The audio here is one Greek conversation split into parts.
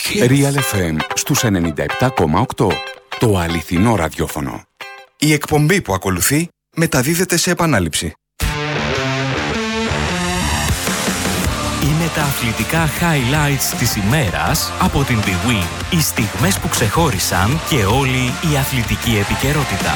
Real FM στους 97,8. Το αληθινό ραδιόφωνο. Η εκπομπή που ακολουθεί μεταδίδεται σε επανάληψη. Είναι τα αθλητικά highlights της ημέρας από την Big Win. Οι στιγμές που ξεχώρισαν και όλη η αθλητική επικαιρότητα.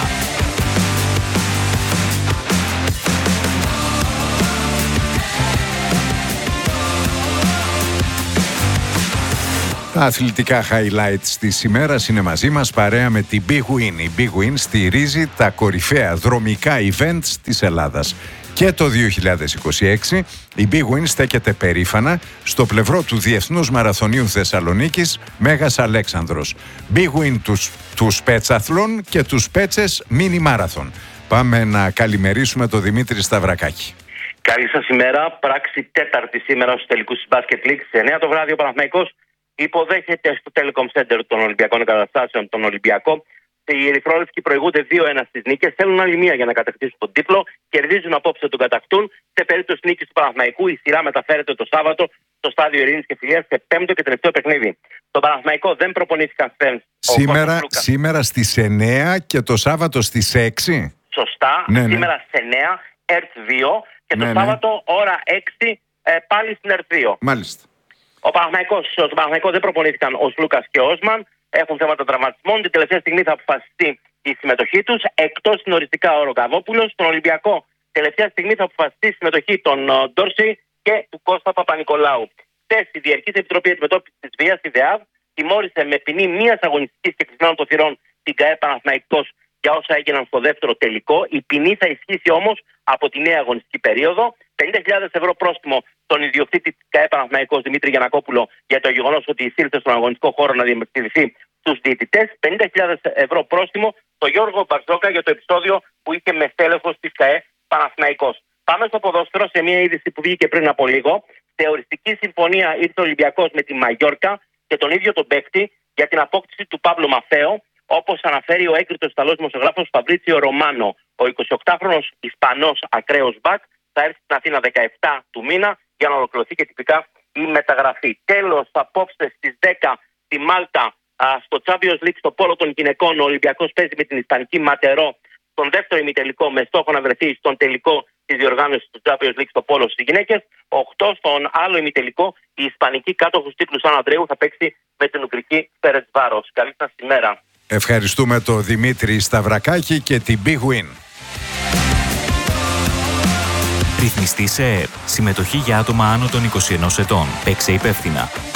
Τα αθλητικά highlights της ημέρας είναι μαζί μας παρέα με την Big Win. Η Big Win στηρίζει τα κορυφαία δρομικά events της Ελλάδας. Και το 2026 η Big Win στέκεται περήφανα στο πλευρό του Διεθνούς Μαραθωνίου Θεσσαλονίκης Μέγας Αλέξανδρος. Big Win τους πέτσαθλων και τους πέτσες μίνι μάραθον. Πάμε να καλημερίσουμε τον Δημήτρη Σταυρακάκη. Καλή σας ημέρα. Πράξη τέταρτη σήμερα στους τελικούς της Basket League. Σε 9 το βράδυ ο Παναθηναϊκός υποδέχεται στο Telecom Center των Ολυμπιακών Εγκαταστάσεων τον Ολυμπιακό. Οι ερυθρόλευκοι προηγούνται 2-1 στις νίκες. Θέλουν άλλη μία για να κατακτήσουν τον τίτλο. Κερδίζουν απόψε, τον κατακτούν. Σε περίπτωση νίκης του Παναθηναϊκού, η σειρά μεταφέρεται το Σάββατο στο στάδιο Ειρήνης και Φιλίας σε 5ο και τελευταίο παιχνίδι. Το Παναθηναϊκό δεν προπονήθηκαν σήμερα στις 9 και το Σάββατο στις 6. Σωστά. Ναι. Σήμερα στις 9, ΕΡΤ 2 και το Σάββατο ώρα 6 πάλι στην ΕΡΤ 2. Μάλιστα. Στο Παναθηναϊκό δεν προπονήθηκαν ο Λούκας και ο Όσμαν. Έχουν θέματα τραυματισμών. Την τελευταία στιγμή θα αποφασιστεί η συμμετοχή τους. Εκτός είναι οριστικά ο Ροκαβόπουλος. Στον Ολυμπιακό, τελευταία στιγμή θα αποφασιστεί η συμμετοχή των Ντόρση και του Κώστα Παπα-Νικολάου. Χθες η Διαρκής Επιτροπή Αντιμετώπισης της Βίας, η ΔΕΑΒ, τιμώρησε με ποινή μίας αγωνιστικής και κλεισμένων των θυρών την ΚΑΕ Παναθηναϊκός για όσα έγιναν στο δεύτερο τελικό. Η ποινή θα ισχύσει όμως από τη νέα αγωνιστική περίοδο. 50.000 ευρώ πρόστιμο στον ιδιοκτήτη της ΚΑΕ Παναθηναϊκός Δημήτρη Γιαννακόπουλο για το γεγονός ότι εισήλθε στον αγωνιστικό χώρο να διαμαρτυρηθεί στους διαιτητές. 50.000 ευρώ πρόστιμο στον Γιώργο Μπαρτζόκα για το επεισόδιο που είχε με στέλεχος της ΚΑΕ Παναθηναϊκός. Πάμε στο ποδόσφαιρο σε μια είδηση που βγήκε πριν από λίγο. Σε οριστική συμφωνία ήρθε ο Ολυμπιακός με τη Μαγιόρκα και τον ίδιο τον παίκτη για την απόκτηση του Παύλο Μαφέο, όπως αναφέρει ο έγκριτος Ιταλός δημοσιογράφος Φαμπρίτσιο Ρωμάνο. Ο 28χρονος Ισπανός ακραίος μπακ θα έρθει στην Αθήνα 17 του μήνα για να ολοκληρωθεί και τυπικά η μεταγραφή. Τέλος, απόψε στις 10 στη Μάλτα, στο Champions League, στο πόλο των γυναικών, ο Ολυμπιακός παίζει με την Ισπανική Ματερό στον δεύτερο ημιτελικό με στόχο να βρεθεί στον τελικό της διοργάνωσης του Champions League στο πόλο στις γυναίκες. 8 στον άλλο ημιτελικό, η Ισπανική κάτοχος τίτλου Σαν Αντρέου θα παίξει με την Ουγγρική Φερεντσβάρος. Καλή σας ημέρα. Ευχαριστούμε τον Δημήτρη Σταυρακάκη και την Big Win. Ρυθμιστή σε ΕΕΠ. Συμμετοχή για άτομα άνω των 21 ετών. Παίξε υπεύθυνα.